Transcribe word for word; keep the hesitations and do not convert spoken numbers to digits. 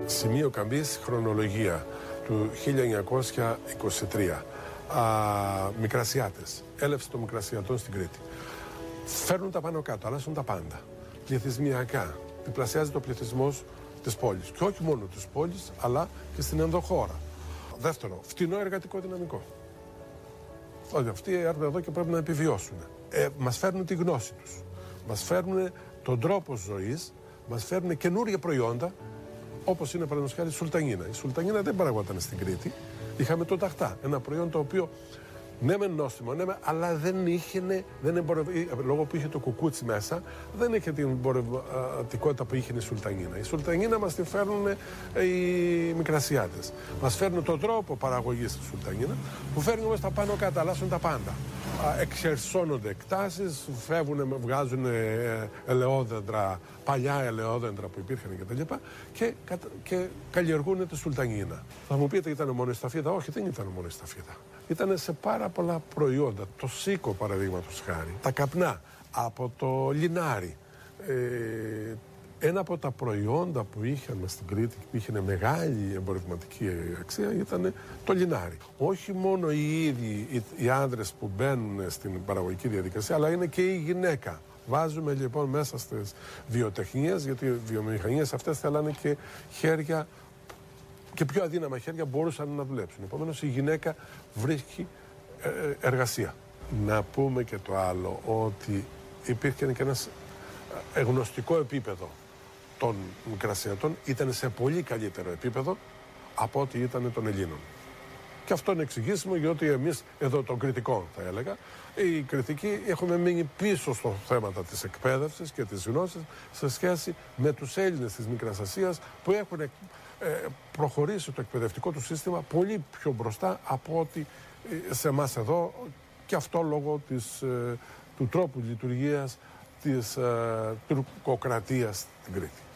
Σημείο καμπής, χρονολογία του χίλια εννιακόσια είκοσι τρία. Α, Μικρασιάτες, έλευση των Μικρασιατών στην Κρήτη. Φέρνουν τα πάνω κάτω, αλλάζουν τα πάντα. Πληθυσμιακά, διπλασιάζεται ο πληθυσμός της πόλης. Και όχι μόνο της πόλης, αλλά και στην ενδοχώρα. Δεύτερο, φτηνό εργατικό δυναμικό. Ότι αυτοί έρχονται εδώ και πρέπει να επιβιώσουν. Ε, μας φέρνουν τη γνώση τους. Μας φέρνουν τον τρόπο ζωής, μας φέρνουν καινούργια προϊόντα, όπως είναι παραδείγματος χάρη η σουλτανίνα. Η σουλτανίνα δεν παραγόταν στην Κρήτη. Είχαμε το ταχτά, ένα προϊόν το οποίο ναι μεν νόστιμο, ναι μεν, αλλά δεν είχε, δεν εμπορευ... λόγω που είχε το κουκούτσι μέσα, δεν είχε την εμπορευματικότητα που είχε η σουλτανίνα. Η σουλτανίνα μας την φέρνουν οι Μικρασιάτες. Μας φέρνουν τον τρόπο παραγωγής της σουλτανίνα, που φέρνουν όμως τα πάνω κάτω, αλλάσουν τα πάντα. Εξερσώνονται εκτάσεις, φεύγουν, βγάζουν ελαιόδεντρα, παλιά ελαιόδεντρα που υπήρχαν κτλ. Και, και, και καλλιεργούν τη σουλτανίνα. Θα μου πείτε, ήταν μόνο η σταφίδα? Όχι, δεν ήταν μόνο η σταφίδα. Ήταν σε πάρα πολλά προϊόντα. Το σίκο, παραδείγματος χάρη, τα καπνά από το λινάρι. Ε, ένα από τα προϊόντα που είχαμε στην Κρήτη, που είχε μεγάλη εμπορευματική αξία, ήταν το λινάρι. Όχι μόνο οι ίδιοι οι, οι άντρες που μπαίνουν στην παραγωγική διαδικασία, αλλά είναι και η γυναίκα. Βάζουμε λοιπόν μέσα στις βιοτεχνίες, γιατί οι βιομηχανίες αυτές θέλανε και χέρια, και πιο αδύναμα χέρια μπορούσαν να δουλέψουν. Επομένως η γυναίκα βρίσκει ε, εργασία. Να πούμε και το άλλο, ότι υπήρχε και ένα γνωστικό επίπεδο των Μικρασιατών, ήταν σε πολύ καλύτερο επίπεδο από ό,τι ήταν των Ελλήνων. Και αυτό είναι εξηγήσιμο, γιατί εμείς εδώ των Κρητικών, θα έλεγα, οι Κρητικοί έχουμε μείνει πίσω στο θέμα της εκπαίδευσης και της γνώσης σε σχέση με τους Έλληνες της Μικράς Ασίας, που έχουν ε, προχωρήσει το εκπαιδευτικό του σύστημα πολύ πιο μπροστά από ό,τι σε εμάς εδώ, και αυτό λόγω της, ε, του τρόπου λειτουργίας της ε, τουρκοκρατίας στην Κρήτη.